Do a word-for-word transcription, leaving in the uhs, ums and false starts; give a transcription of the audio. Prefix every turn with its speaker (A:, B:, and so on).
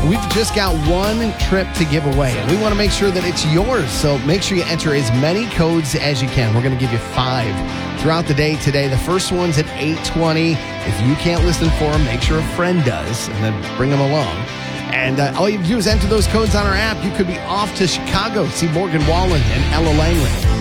A: We've just got one trip to give away, and we want to make sure that it's yours. So make sure you enter as many codes as you can. We're going to give you five throughout the day today. The first one's at eight twenty. If you can't listen for them, make sure a friend does, and then bring them along. And uh, all you have to do is enter those codes on our app. You could be off to Chicago, see Morgan Wallen and Ella Langley.